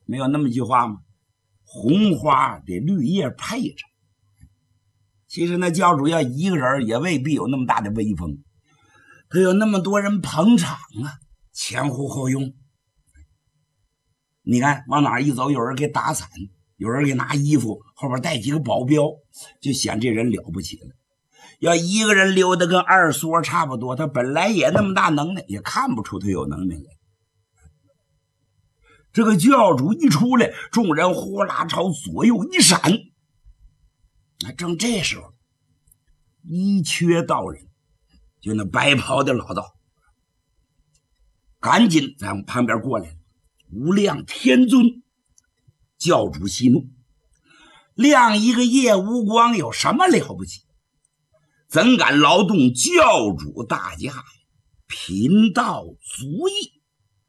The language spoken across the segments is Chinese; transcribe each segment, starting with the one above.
没有那么句话吗？红花得绿叶配着。其实那教主要一个人也未必有那么大的威风，他有那么多人捧场啊，前呼后拥。你看往哪一走，有人给打伞，有人给拿衣服，后边带几个保镖，就显这人了不起了。要一个人溜得跟二缩差不多，他本来也那么大能耐，也看不出他有能耐来。这个教主一出来，众人呼啦朝左右一闪。正这时候，一缺道人，就那白袍的老道，赶紧在旁边过来了。无量天尊，教主息怒，亮一个夜无光有什么了不起？怎敢劳动教主大驾，贫道足矣。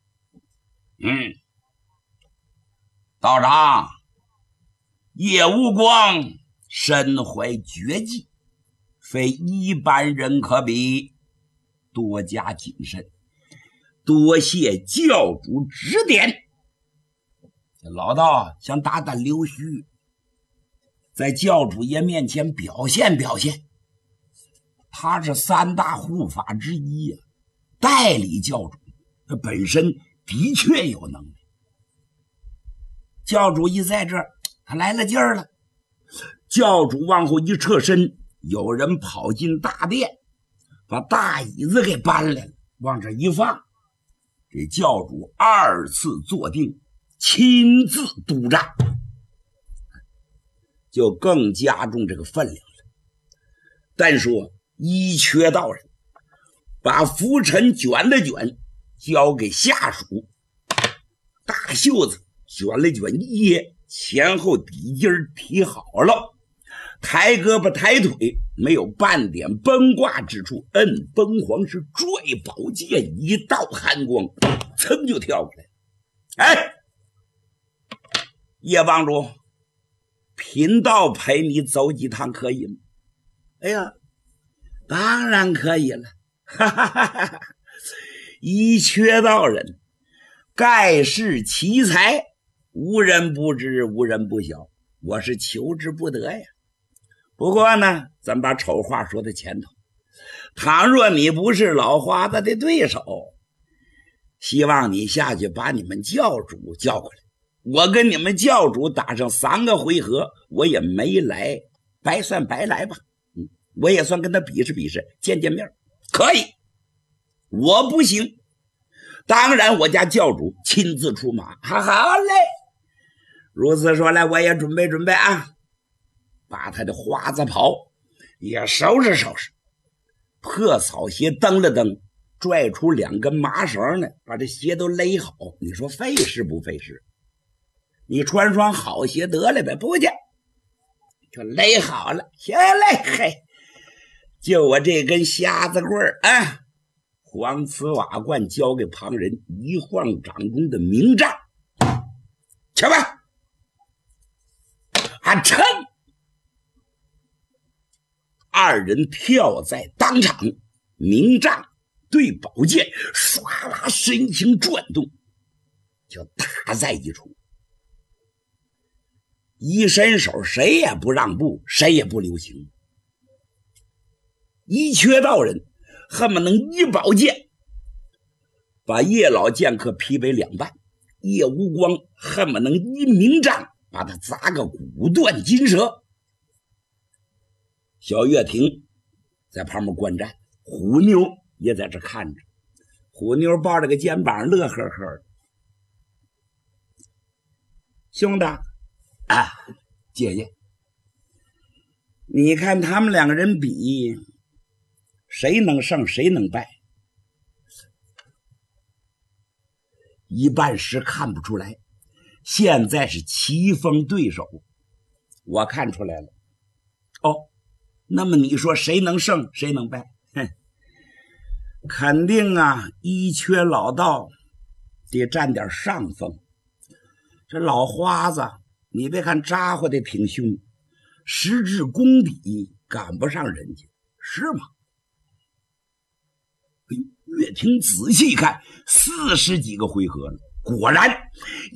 道长，叶无光身怀绝技，非一般人可比，多加谨慎，多谢教主指点。这老道想打打溜须，在教主爷面前表现表现，他是三大护法之一呀，代理教主，他本身的确有能力。教主一在这儿，他来了劲儿了。教主往后一侧身，有人跑进大殿，把大椅子给搬来了，往这一放。这教主二次坐定，亲自督战，就更加重这个分量了。但说一缺道人把拂尘卷了卷，交给下属，大袖子卷了卷一掖，前后底襟提好了，抬胳膊抬腿，没有半点崩挂之处，摁崩簧是拽宝剑，一道寒光噌就跳过来。叶帮主，贫道陪你走几趟可以吗？哎呀，当然可以了。一缺道人，盖世奇才，无人不知，无人不晓，我是求之不得呀。不过呢，咱把丑话说在前头，倘若你不是老花子的对手，希望你下去把你们教主叫过来，我跟你们教主打上3个回合，我也没来，白算白来吧。我也算跟他比试比试，见见面，可以。我不行，当然我家教主亲自出马。好嘞，如此说来，我也准备准备啊，把他的花子袍也收拾收拾，破草鞋蹬了蹬，拽出2根麻绳呢，把这鞋都勒好。你说费事不费事？你穿双好鞋得了呗，不去就勒好了。行嘞，嘿，就我这根瞎子棍啊，黄瓷瓦罐交给旁人，一晃掌中的明杖，去吧！噌！二人跳在当场，明杖对宝剑，唰啦身形转动，就打在一处。一伸手，谁也不让步，谁也不留情。一缺道人恨不能一宝剑把叶老剑客劈为2半，叶无光恨不能一明杖把他砸个骨断筋折。小月亭在旁边观战，虎妞也在这看着。虎妞抱着个肩膀乐呵呵的。兄弟啊，姐姐，你看他们2个人比，谁能胜谁能败？一半时看不出来，现在是棋逢对手，我看出来了。那么你说谁能胜谁能败？肯定啊，一缺老道得占点上风。这老花子你别看扎呼的挺凶，实质功底赶不上人家，是吗？岳霆仔细看，40几个回合了，果然